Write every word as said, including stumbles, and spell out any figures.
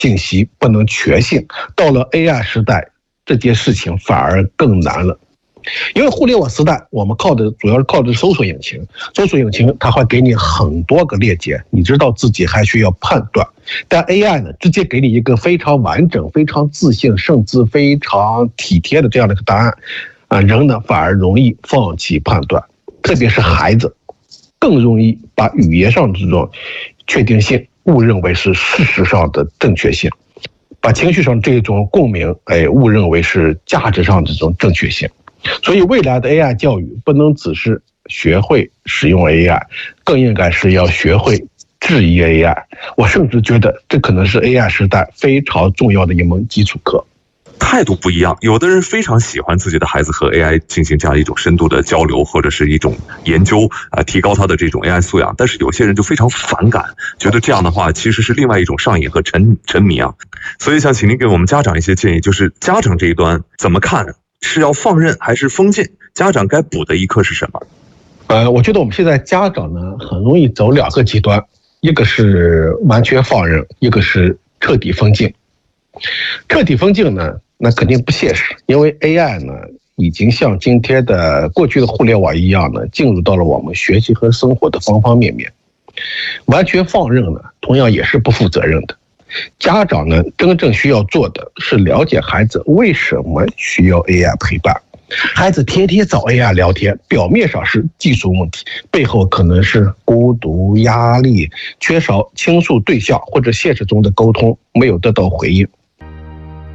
尽息，不能全信。到了 A I 时代，这件事情反而更难了。因为互联网时代，我们靠的主要是靠的搜索引擎，搜索引擎它会给你很多个链接，你知道自己还需要判断。但 A I 呢，直接给你一个非常完整、非常自信，甚至非常体贴的这样的一个答案，啊，人呢反而容易放弃判断，特别是孩子，更容易把语言上的这种确定性误认为是事实上的正确性，把情绪上这种共鸣，哎，误认为是价值上的这种正确性。所以未来的 A I 教育不能只是学会使用 A I， 更应该是要学会质疑 A I。 我甚至觉得这可能是 A I 时代非常重要的一门基础课。 态度不一样，有的人非常喜欢自己的孩子和 A I 进行这样一种深度的交流，或者是一种研究，呃，提高他的这种 A I 素养。但是有些人就非常反感，觉得这样的话其实是另外一种上瘾和沉沉迷啊。所以想请您给我们家长一些建议，就是家长这一端怎么看？是要放任还是封禁？家长该补的一课是什么？ 呃，我觉得我们现在家长呢，很容易走两个极端，一个是完全放任，一个是彻底封禁。彻底封禁呢，那肯定不现实，因为 A I 呢，已经像今天的过去的互联网一样呢，进入到了我们学习和生活的方方面面。完全放任呢，同样也是不负责任的。家长呢，真正需要做的是了解孩子为什么需要 A I 陪伴。孩子天天找 A I 聊天，表面上是技术问题，背后可能是孤独、压力、缺少倾诉对象，或者现实中的沟通没有得到回应。